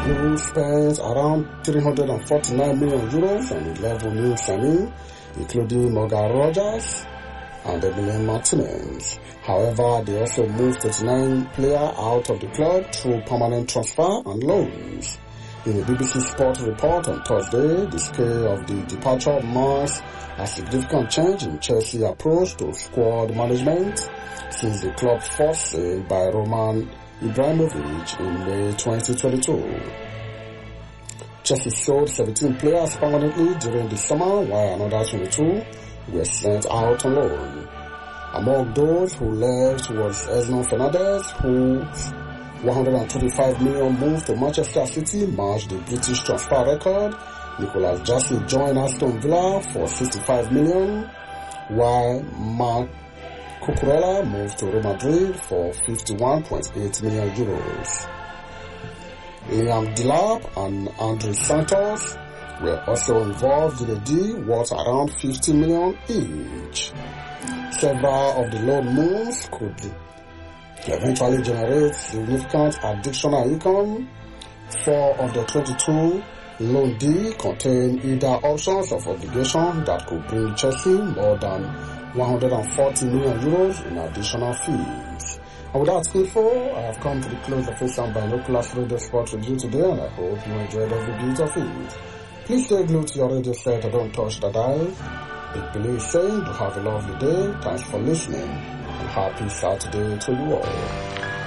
Blues spent around €349 million on 11 new signings, including Morgan Rogers and Emiliano Martinez. However, they also moved 39 players out of the club through permanent transfer and loans. In a BBC Sport report on Thursday, the scale of the departure marks a significant change in Chelsea's approach to squad management since the club's first sale by Roman Ibrahimovic in May 2022. Chelsea sold 17 players permanently during the summer, while another 22 were sent out on loan. Among those who left was Enzo Fernandez, whose $125 million move to Manchester City matched the British transfer record. Nicolas Jackson joined Aston Villa for $65 million, while Marc Cucurella moved to Real Madrid for €51.8 million. Liam Delap and Andre Santos were also involved in a deal worth around $50 million each. Several of the loan moves could eventually generate significant additional income. 4 of the 22 loan deals contain either options of obligation that could bring Chelsea more than €140 million in additional fees. And with that info, I have come to the close of this Binoculars Radio Sport Review today, and I hope you enjoyed every bit of it. Please stay glued to your radio set and don't touch the dial. Big Billy is saying to have a lovely day. Thanks for listening, and happy Saturday to you all.